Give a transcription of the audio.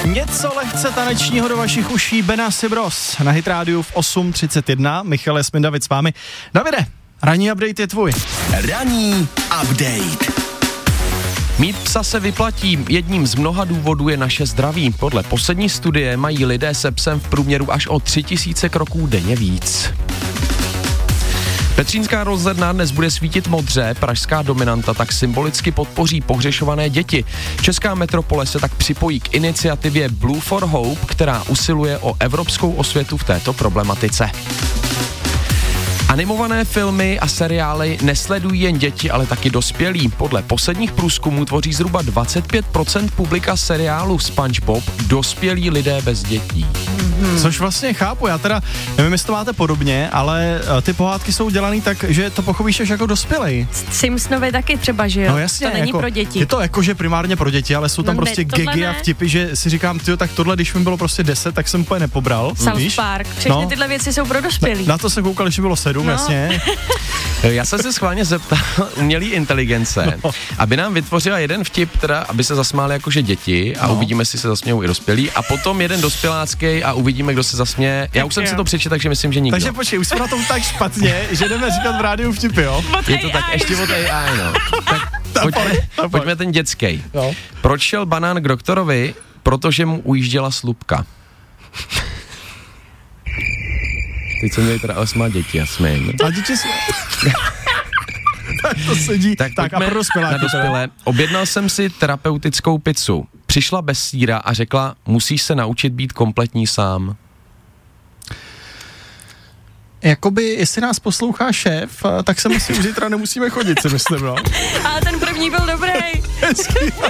Něco lehce tanečního do vašich uší, Benassi Bros. Na Hit Rádiu v 8:31. Michal Jasmin, David s vámi. Davide, ranní update je tvůj. Ranní update. Mít psa se vyplatí. Jedním z mnoha důvodů je naše zdraví. Podle poslední studie mají lidé se psem v průměru až o 3000 kroků denně víc. Petřínská rozhledna dnes bude svítit modře, pražská dominanta tak symbolicky podpoří pohřešované děti. Česká metropole se tak připojí k iniciativě Blue for Hope, která usiluje o evropskou osvětu v této problematice. Animované filmy a seriály nesledují jen děti, ale taky dospělí. Podle posledních průzkumů tvoří zhruba 25% publika seriálu SpongeBob dospělí lidé bez dětí. Což vlastně chápu, já teda nevím, jestli to máte podobně, ale ty pohádky jsou dělaný tak, že to pochopíš až jako dospělej. Simpsonovi taky třeba, že jo? No jasně, to není jako, pro děti. Je to jakože primárně pro děti, ale jsou tam No prostě gagy a vtipy, že si říkám, tyjo, tak tohle, když mi bylo prostě 10, tak jsem úplně nepobral. South Park, všechny tyhle věci jsou pro dospělí. Na to jsem koukal, když mi bylo 7, jasně. Já jsem se schválně zeptal umělé inteligence, aby nám vytvořila jeden vtip, teda, aby se zasmáli jakože děti a uvidíme, jestli se zasmějou i dospělí, a potom jeden dospělácký a uvidíme, kdo se zasměje. Já už jsem si to přečetl, takže myslím, že nikdo. Takže počkej, už jsme na tom tak špatně, že jdeme říkat v rádiu vtipy, jo? Je to tak ještě od AI, no. Tak pojďme ten dětský. No. Proč šel banán k doktorovi? Protože mu ujížděla slupka. Teď jsem měli teda 8 děti, Jasmin. A děti jsou... Tak to sedí. Tak a pro dospěláky. Na dospělé. Objednal jsem si terapeutickou pizzu. Přišla bez sýra a řekla, musíš se naučit být kompletní sám. Jakoby, jestli nás poslouchá šéf, tak se musí už zítra nemusíme chodit, si myslím, no. Ale ten první byl dobrý.